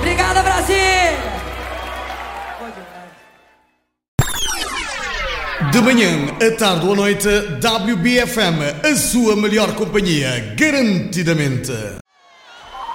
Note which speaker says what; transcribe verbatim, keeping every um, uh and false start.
Speaker 1: Obrigada, Brasil!
Speaker 2: De manhã, à tarde ou à noite, W B F M, a sua melhor companhia, garantidamente.